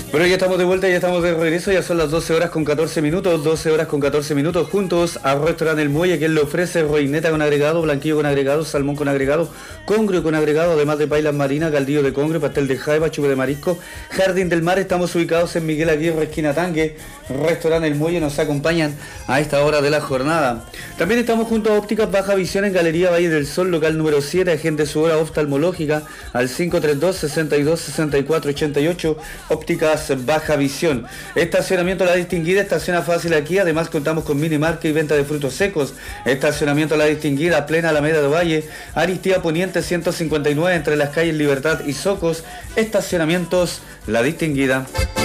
Bueno, ya estamos de vuelta, ya estamos de regreso, ya son las 12 horas con 14 minutos, 12 horas con 14 minutos, juntos al restaurante El Muelle, que le ofrece roineta con agregado, blanquillo con agregado, salmón con agregado, congrio con agregado, además de pailas marinas, caldillo de congrio, pastel de jaiba, chupe de marisco, jardín del mar. Estamos ubicados en Miguel Aguirre, esquina Tanque, restaurante El Muelle, nos acompañan a esta hora de la jornada. También estamos junto a Ópticas Baja Visión en Galería Valle del Sol, local número 7, agente su hora oftalmológica al 532-62-64-88, Ópticas Baja Visión. Estacionamiento La Distinguida, estaciona fácil aquí, además contamos con mini market y venta de frutos secos. Estacionamiento La Distinguida, plena Alameda de Valle, Aristía Poniente 159 entre las calles Libertad y Socos. Estacionamientos La Distinguida.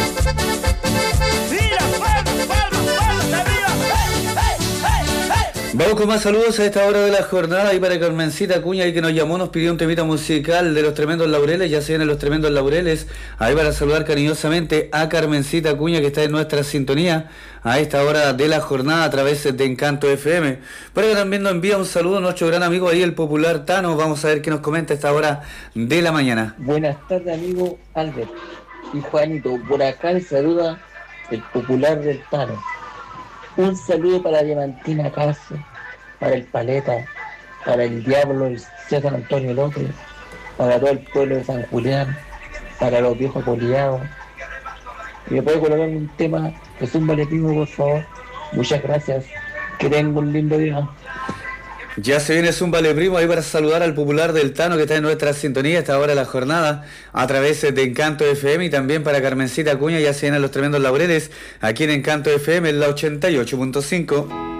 Vamos con más saludos a esta hora de la jornada y para Carmencita Acuña, ahí que nos llamó, nos pidió un temita musical de Los Tremendos Laureles. Ya se vienen Los Tremendos Laureles, ahí para saludar cariñosamente a Carmencita Acuña, que está en nuestra sintonía a esta hora de la jornada a través de Encanto FM. Pero que también nos envía un saludo a nuestro gran amigo ahí, el popular Tano. Vamos a ver qué nos comenta a esta hora de la mañana. Buenas tardes, amigo Albert y Juanito. Por acá les saluda el popular del Tano. Un saludo para Diamantina Caso, para el Paleta, para el Diablo, el César Antonio López, para todo el pueblo de San Julián, para los viejos poliados. ¿Y me puede colocar un tema que es un vale primo, por favor? Muchas gracias. Que tengan un lindo día. Ya se viene Zumba Le Primo ahí para saludar al popular del Tano que está en nuestra sintonía a esta hora de la jornada a través de Encanto FM, y también para Carmencita Acuña. Ya se vienen Los Tremendos Laureles aquí en Encanto FM en la 88.5.